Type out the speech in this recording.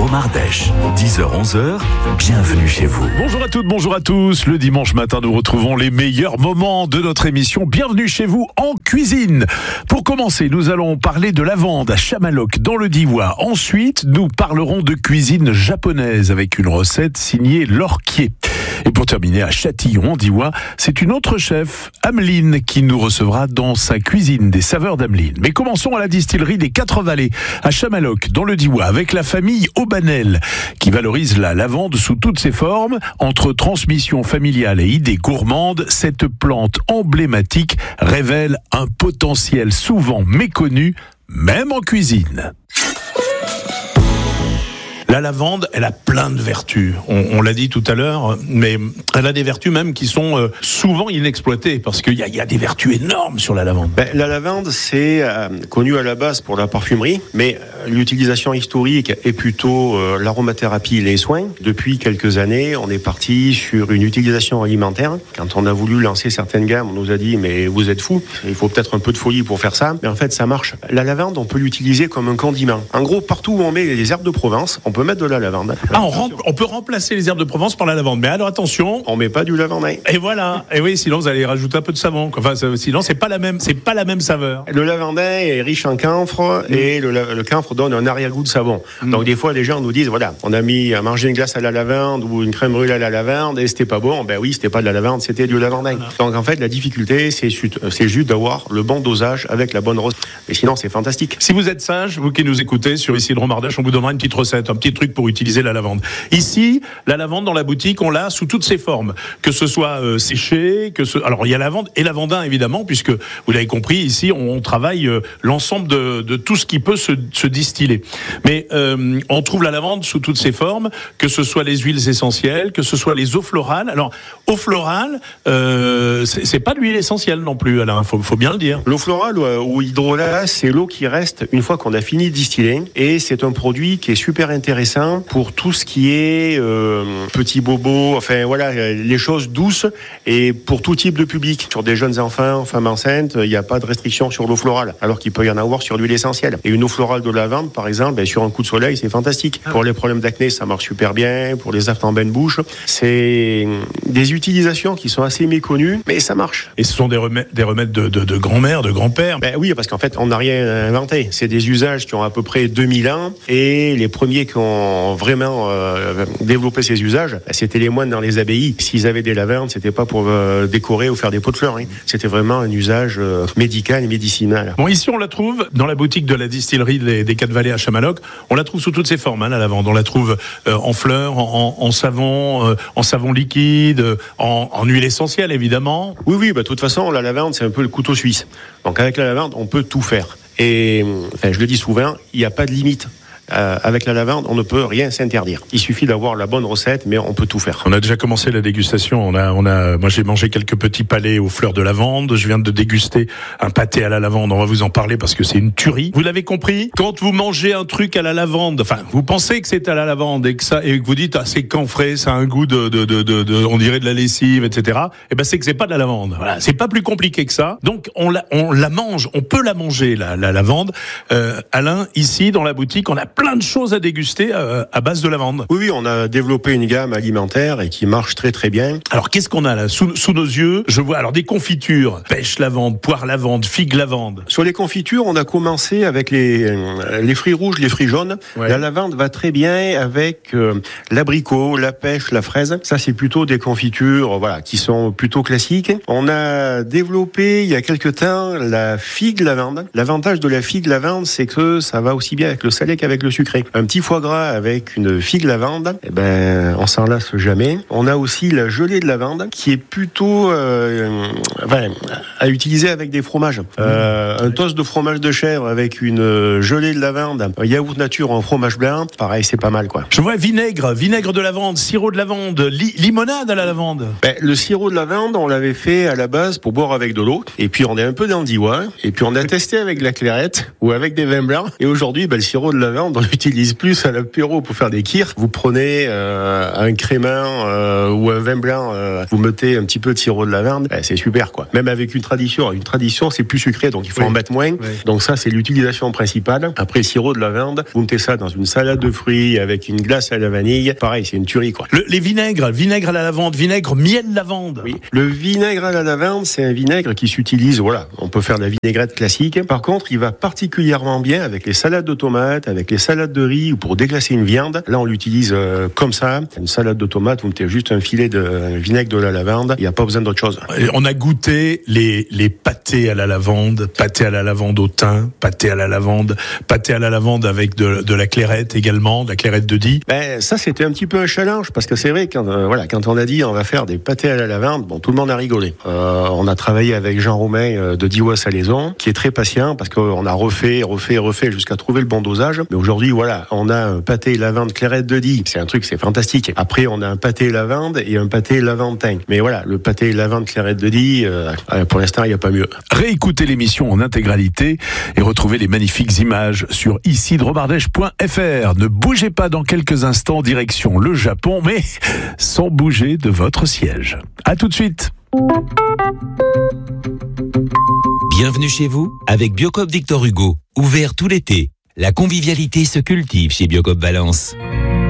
Romardèche, 10h-11h, bienvenue chez vous. Bonjour à toutes, bonjour à tous. Le dimanche matin, nous retrouvons les meilleurs moments de notre émission. Bienvenue chez vous en cuisine. Pour commencer, nous allons parler de lavande à Chamalloc dans le Diois. Ensuite, nous parlerons de cuisine japonaise avec une recette signée Lorquier. Et pour terminer, à Châtillon, en Diois, c'est une autre chef, Ameline, qui nous recevra dans sa cuisine des saveurs d'Ameline. Mais commençons à la distillerie des Quatre Vallées, à Chamalloc, dans le Diois, avec la famille Aubanel, qui valorise la lavande sous toutes ses formes. Entre transmission familiale et idées gourmandes, cette plante emblématique révèle un potentiel souvent méconnu, même en cuisine. La lavande, elle a plein de vertus. On l'a dit tout à l'heure, mais elle a des vertus même qui sont souvent inexploitées parce qu'il y a des vertus énormes sur la lavande. La lavande, c'est connu à la base pour la parfumerie, mais l'utilisation historique est plutôt l'aromathérapie et les soins. Depuis quelques années, on est parti sur une utilisation alimentaire. Quand on a voulu lancer certaines gammes, on nous a dit « mais vous êtes fous, il faut peut-être un peu de folie pour faire ça ». Mais en fait, ça marche. La lavande, on peut l'utiliser comme un condiment. En gros, partout où on met les herbes de Provence, on peut mettre de la lavande. On peut remplacer les herbes de Provence par la lavande. Mais alors attention, on met pas du lavandin. Et voilà. Et oui, sinon vous allez rajouter un peu de savon. Enfin, sinon c'est pas la même saveur. Le lavandin est riche en camphre et le camphre donne un arrière-goût de savon. Donc des fois les gens nous disent voilà, on a mangé une glace à la lavande ou une crème brûlée à la lavande et c'était pas bon. Ben oui, c'était pas de la lavande, c'était du lavandin. Voilà. Donc en fait la difficulté c'est juste d'avoir le bon dosage avec la bonne recette. Mais sinon c'est fantastique. Si vous êtes sage, vous qui nous écoutez sur ici le Romardèche, on vous donnera une petite recette, un petit truc pour utiliser la lavande. Ici, la lavande dans la boutique, on l'a sous toutes ses formes, que ce soit séché, alors il y a lavande et lavandin évidemment, puisque vous l'avez compris, ici on travaille l'ensemble de tout ce qui peut se distiller. Mais on trouve la lavande sous toutes ses formes, que ce soit les huiles essentielles, que ce soit les eaux florales. Alors eau florale, c'est pas de l'huile essentielle non plus, Alain, faut bien le dire. L'eau florale ou hydrolat, c'est l'eau qui reste une fois qu'on a fini de distiller, et c'est un produit qui est super intéressant pour tout ce qui est petits bobos, enfin voilà, les choses douces et pour tout type de public. Sur des jeunes enfants, femmes enceintes, il n'y a pas de restriction sur l'eau florale, alors qu'il peut y en avoir sur l'huile essentielle. Et une eau florale de lavande, par exemple, sur un coup de soleil, c'est fantastique. Pour les problèmes d'acné, ça marche super bien. Pour les aftes en bain de bouche, c'est des utilisations qui sont assez méconnues, mais ça marche. Et ce sont des remèdes de grand-mère, de grand-père. Oui, parce qu'en fait, on n'a rien inventé. C'est des usages qui ont à peu près 2000 ans, et les premiers qui ont vraiment développé ces usages, c'était les moines dans les abbayes. S'ils avaient des lavandes, c'était pas pour décorer ou faire des pots de fleurs. C'était vraiment un usage médical et médicinal. Bon, ici on la trouve dans la boutique de la distillerie des Quatre Vallées à Chamalloc. On la trouve sous toutes ses formes, la lavande. On la trouve en fleurs, en savon liquide, en huile essentielle évidemment. Oui, de toute façon, la lavande c'est un peu le couteau suisse. Donc avec la lavande, on peut tout faire. Et je le dis souvent, il n'y a pas de limite. Avec la lavande, on ne peut rien s'interdire. Il suffit d'avoir la bonne recette, mais on peut tout faire. On a déjà commencé la dégustation. Moi, j'ai mangé quelques petits palets aux fleurs de lavande. Je viens de déguster un pâté à la lavande. On va vous en parler parce que c'est une tuerie. Vous l'avez compris? Quand vous mangez un truc à la lavande, enfin, vous pensez que c'est à la lavande et que vous dites, c'est camphré, ça a un goût on dirait de la lessive, etc. Et ben, c'est que c'est pas de la lavande. Voilà. C'est pas plus compliqué que ça. Donc, on la mange. On peut la manger, la lavande. Alain, ici, dans la boutique, on a plein de choses à déguster à base de lavande. Oui, on a développé une gamme alimentaire et qui marche très très bien. Alors qu'est-ce qu'on a là sous nos yeux? Je vois alors des confitures, pêche lavande, poire lavande, figue lavande. Sur les confitures, on a commencé avec les fruits rouges, les fruits jaunes. Ouais. La lavande va très bien avec l'abricot, la pêche, la fraise. Ça c'est plutôt des confitures qui sont plutôt classiques. On a développé il y a quelque temps la figue lavande. L'avantage de la figue lavande, c'est que ça va aussi bien avec le salé qu'avec le sucré. Un petit foie gras avec une figue lavande, on s'en lasse jamais. On a aussi la gelée de lavande qui est plutôt à utiliser avec des fromages. Un toast de fromage de chèvre avec une gelée de lavande, un yaourt nature en fromage blanc, pareil, c'est pas mal quoi. Je vois vinaigre de lavande, sirop de lavande, limonade à la lavande. Le sirop de lavande, on l'avait fait à la base pour boire avec de l'eau, et puis on est un peu dans le Diois, et puis on a testé avec de la clairette ou avec des vins blancs, et aujourd'hui, le sirop de lavande, on l'utilise plus à l'apéro pour faire des kirs. Vous prenez un crément ou un vin blanc, vous mettez un petit peu de sirop de lavande, c'est super quoi. Même avec une tradition. Une tradition, c'est plus sucré, donc il faut en mettre moins. Donc ça, c'est l'utilisation principale. Après, le sirop de lavande, vous mettez ça dans une salade de fruits avec une glace à la vanille. Pareil, c'est une tuerie quoi. Les vinaigre à la lavande, vinaigre miel lavande. Oui. Le vinaigre à la lavande, c'est un vinaigre qui s'utilise, voilà, on peut faire de la vinaigrette classique. Par contre, il va particulièrement bien avec les salades de tomates, avec les salades de riz ou pour déglacer une viande. Là, on l'utilise comme ça. Une salade de tomates, vous mettez juste un filet de vinaigre de la lavande. Il n'y a pas besoin d'autre chose. On a goûté les pâtés à la lavande au thym, pâté à la lavande avec de la clairette également, de la clairette de Die. Ça, c'était un petit peu un challenge parce que c'est vrai quand on a dit on va faire des pâtés à la lavande, bon, tout le monde a rigolé. On a travaillé avec Jean Romain de Diwa-Salaison, qui est très patient parce qu'on a refait jusqu'à trouver le bon dosage. Mais aujourd'hui, voilà, on a un pâté lavande clairette de Die. C'est fantastique. Après, on a un pâté lavande et un pâté lavande thym. Mais voilà, le pâté lavande clairette de Die, pour l'instant, il n'y a pas mieux. Réécoutez l'émission en intégralité et retrouvez les magnifiques images sur ici-drobardèche.fr. Ne bougez pas, dans quelques instants, direction le Japon, mais sans bouger de votre siège. À tout de suite. Bienvenue chez vous avec Biocoop Victor Hugo. Ouvert tout l'été. La convivialité se cultive chez Biocoop Valence.